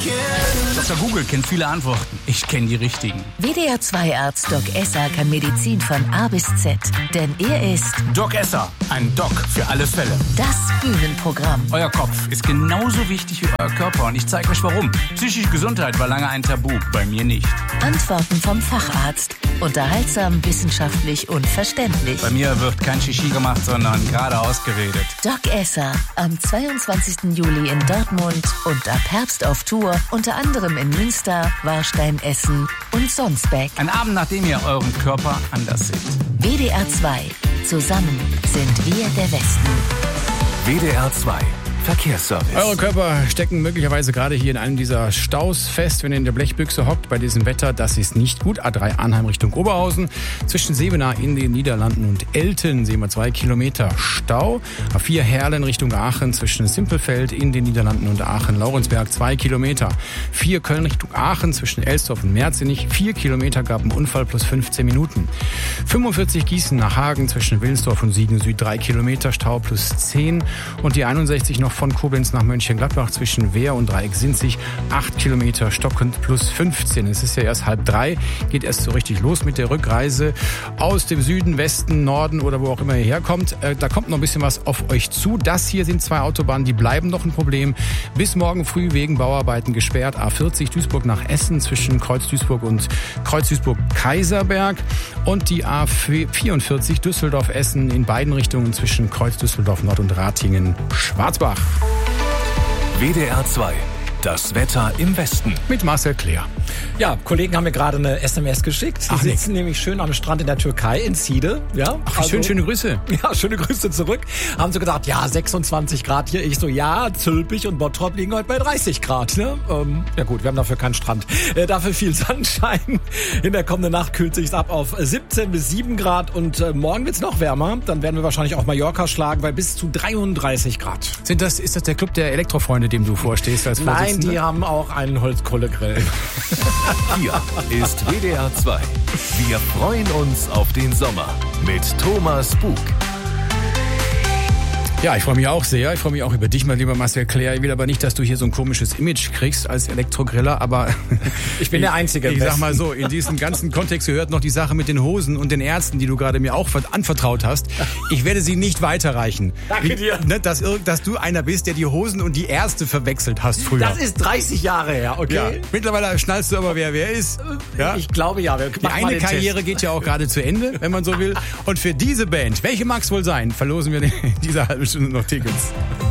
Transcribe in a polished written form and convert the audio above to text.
Dr. Google kennt viele Antworten. Ich kenne die richtigen. WDR 2-Arzt Doc Esser kann Medizin von A bis Z. Denn er ist Doc Esser, ein Doc für alle Fälle. das Bühnenprogramm. Euer Kopf ist genauso wichtig wie euer Körper und ich zeige euch warum. Psychische Gesundheit war lange ein Tabu, bei mir nicht. Antworten vom Facharzt. Unterhaltsam, wissenschaftlich und verständlich. Bei mir wird kein Shishi gemacht, sondern geradeaus geredet. Doc Esser am 22. Juli in Dortmund und ab Herbst auf Tour, unter anderem in Münster, Warstein, Essen und Sonsbeck. Ein Abend, nachdem ihr euren Körper anders seht. WDR 2. Zusammen sind wir der Westen. WDR 2 Verkehrsservice. Eure Körper stecken möglicherweise gerade hier in einem dieser Staus fest, wenn ihr in der Blechbüchse hockt bei diesem Wetter. Das ist nicht gut. A3 Arnheim Richtung Oberhausen. Zwischen Sevenaar in den Niederlanden und Elten sehen wir 2 Kilometer Stau. A4 Herlen Richtung Aachen zwischen Simpelfeld in den Niederlanden und Aachen-Laurensberg 2 Kilometer. 4 Köln Richtung Aachen zwischen Elsdorf und Merzenich 4 Kilometer gab einen Unfall plus 15 Minuten. 45 Gießen nach Hagen zwischen Willensdorf und Siegen Süd 3 Kilometer Stau plus 10. Und die 61 noch von Koblenz nach Mönchengladbach zwischen Wehr und Dreieck-Sinzig 8 Kilometer stockend plus 15. Es ist ja erst 2:30, geht erst so richtig los mit der Rückreise aus dem Süden, Westen, Norden oder wo auch immer ihr herkommt. Da kommt noch ein bisschen was auf euch zu. Das hier sind 2 Autobahnen, die bleiben noch ein Problem. Bis morgen früh wegen Bauarbeiten gesperrt. A40 Duisburg nach Essen zwischen Kreuz Duisburg und Kreuz Duisburg-Kaiserberg. Und die A44 Düsseldorf-Essen in beiden Richtungen zwischen Kreuz Düsseldorf-Nord und Ratingen-Schwarzbach. WDR 2 Das Wetter im Westen. Mit Marcel Kleer. Ja, Kollegen haben mir gerade eine SMS geschickt. Sie sitzen nämlich schön am Strand in der Türkei, in Side. Ja, Ach, schöne Grüße. Ja, schöne Grüße zurück. Haben so gedacht, ja, 26 Grad hier. Ich so, ja, Zülpich und Bottrop liegen heute bei 30 Grad. Ne? Ja gut, wir haben dafür keinen Strand. Dafür viel Sonnenschein. In der kommenden Nacht kühlt sich's ab auf 17 bis 7 Grad. Und morgen wird's noch wärmer. Dann werden wir wahrscheinlich auch Mallorca schlagen bei bis zu 33 Grad. Ist das der Club der Elektrofreunde, dem du vorstehst als Vorsitzender? Nein, die haben auch einen Holzkohlegrill. Hier ist WDR 2. Wir freuen uns auf den Sommer mit Thomas Bug. Ja, ich freue mich auch sehr. Ich freue mich auch über dich, mein lieber Marcel Kleer. Ich will aber nicht, dass du hier so ein komisches Image kriegst als Elektrogriller, aber ich bin der Einzige. Ich sag mal so, in diesem ganzen Kontext gehört noch die Sache mit den Hosen und den Ärzten, die du gerade mir auch anvertraut hast. Ich werde sie nicht weiterreichen. Danke dir. Dass du einer bist, der die Hosen und die Ärzte verwechselt hast früher. Das ist 30 Jahre her, okay? Ja, mittlerweile schnallst du aber, wer ist. Ja? Ich glaube, ja. Die eine Karriere geht ja auch gerade zu Ende, wenn man so will. Und für diese Band, welche mag es wohl sein, verlosen wir in dieser halben Stunde noch Tickets.